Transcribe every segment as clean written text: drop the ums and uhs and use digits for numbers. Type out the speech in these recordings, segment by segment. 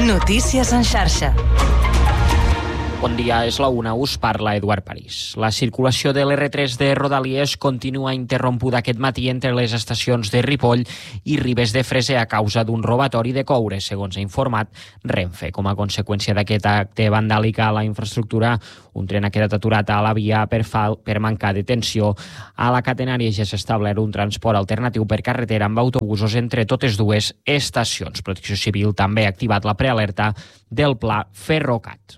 Notícies en xarxa. Bon dia, és la 1, us parla Eduard París. La circulació de l'R3 de Rodalies continua interrompuda aquest matí entre les estacions de Ripoll i Ribes de Freser a causa d'un robatori de coure, segons ha informat Renfe. Com a conseqüència d'aquest acte vandàlic a la infraestructura, un tren ha quedat aturat a la via per mancar de tensió. A la catenària ja s'ha establert un transport alternatiu per carretera amb autobusos entre totes dues estacions. Protecció Civil també ha activat la prealerta del pla Ferrocat.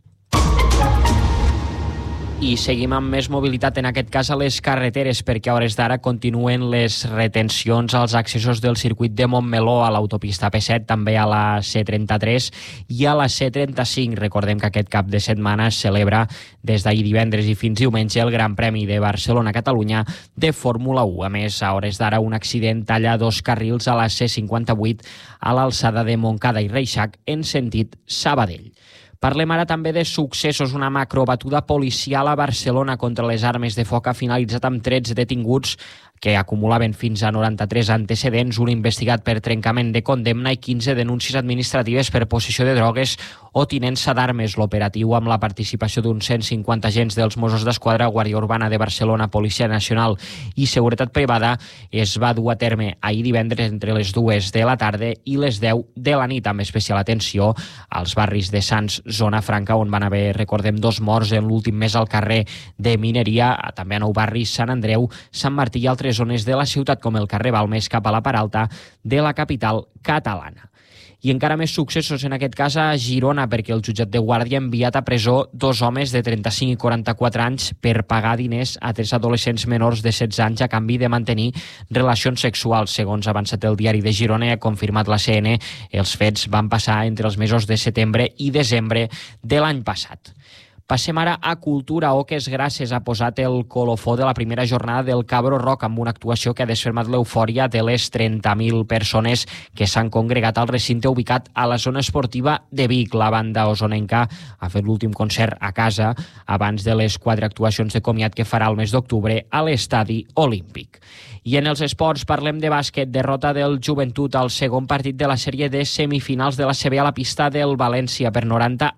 I seguim amb més mobilitat, en aquest cas a les carreteres, perquè a hores d'ara continuen les retencions als accessos del circuit de Montmeló, a l'autopista P7, també a la C33 i a la C35. Recordem que aquest cap de setmana es celebra des d'ahir divendres i fins diumenge el Gran Premi de Barcelona-Catalunya de Fórmula 1. A més, a hores d'ara un accident talla 2 carrils a la C58 a l'alçada de Montcada i Reixac en sentit Sabadell. Parlem ara també de successos. Una macrobatuda policial a Barcelona contra les armes de foc ha finalitzat amb 13 detinguts que acumulaven fins a 93 antecedents, un investigat per trencament de condemna i 15 denúncies administratives per possessió de drogues o tinença d'armes. L'operatiu, amb la participació d'uns 150 agents dels Mossos d'Esquadra, Guàrdia Urbana de Barcelona, Policia Nacional i Seguretat Privada, es va dur a terme ahir divendres entre les 2 de la tarda i les 10 de la nit, amb especial atenció als barris de Sants, Zona Franca, on van haver, recordem, 2 morts en l'últim mes al carrer de Mineria, també a Nou Barris, Sant Andreu, Sant Martí i altres zones de la ciutat, com el carrer Balmes cap a la part alta de la capital catalana. I encara més successos, en aquest cas a Girona, perquè el jutjat de Guàrdia ha enviat a presó 2 homes de 35 i 44 anys per pagar diners a 3 adolescents menors de 16 anys a canvi de mantenir relacions sexuals. Segons ha avançat el diari de Girona i ha confirmat la CN, els fets van passar entre els mesos de setembre i desembre de l'any passat. Passem ara a cultura. Oques Grasses ha posat el colofó de la primera jornada del Cabro Rock amb una actuació que ha desfermat l'eufòria de les 30.000 persones que s'han congregat al recinte ubicat a la zona esportiva de Vic. La banda osonenca ha fet l'últim concert a casa abans de les 4 actuacions de comiat que farà el mes d'octubre a l'Estadi Olímpic. I en els esports parlem de bàsquet. Derrota del Joventut al segon partit de la sèrie de semifinals de la CB a la pista del València per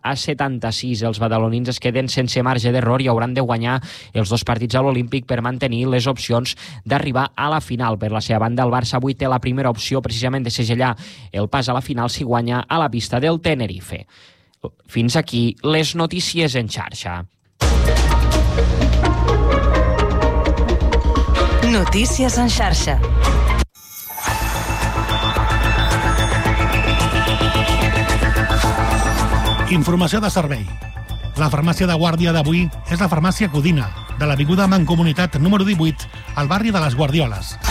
90-76. Els badalonins es queden sense marge d'error i hauran de guanyar els 2 partits a l'Olímpic per mantenir les opcions d'arribar a la final. Per la seva banda, el Barça avui té la primera opció precisament de segellar el pas a la final si guanya a la pista del Tenerife. Fins aquí les notícies en xarxa. Notícies en xarxa. Informació de servei. La farmàcia de Guàrdia d'avui és la farmàcia Codina, de l'avinguda Mancomunitat número 18, al barri de les Guardioles.